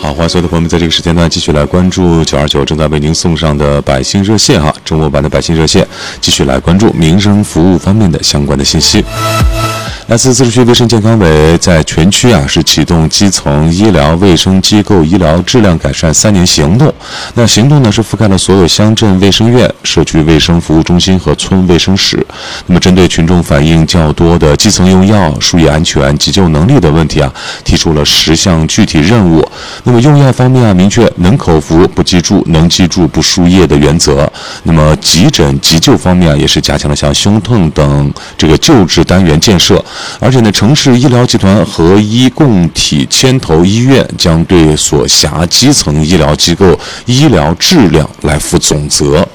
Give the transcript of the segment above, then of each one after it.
好，欢迎所有的朋友们在这个时间段继续来关注929正在为您送上的百姓热线哈，周末版的百姓热线，继续来关注民生服务方面的相关的信息。来自自治区卫生健康委在全区是启动基层医疗卫生机构医疗质量改善3年行动。那行动呢是覆盖了所有乡镇卫生院、社区卫生服务中心和村卫生室。那么针对群众反映较多的基层用药、输液安全、急救能力的问题提出了10项具体任务。那么用药方面明确能口服不记住，能记住不输液的原则。那么急诊急救方面也是加强了像胸痛等这个救治单元建设。而且呢，城市医疗集团合一共体牵头医院将对所辖基层医疗机构医疗质量来负总责。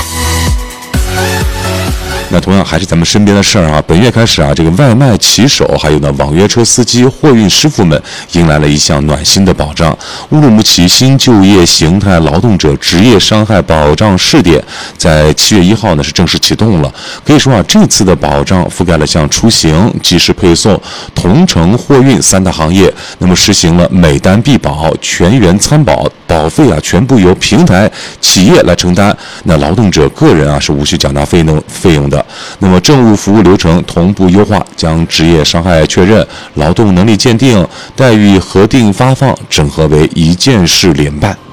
那同样还是咱们身边的事儿本月开始这个外卖骑手还有呢网约车司机、货运师傅们迎来了一项暖心的保障。乌鲁木齐新就业形态劳动者职业伤害保障试点在7月1号呢是正式启动了。可以说这次的保障覆盖了像出行、即时配送、同城货运3大行业。那么实行了每单必保、全员参保，保费全部由平台企业来承担。那劳动者个人是无需缴纳费用的。那么政务服务流程同步优化，将职业伤害确认、劳动能力鉴定、待遇核定发放整合为一件事联办。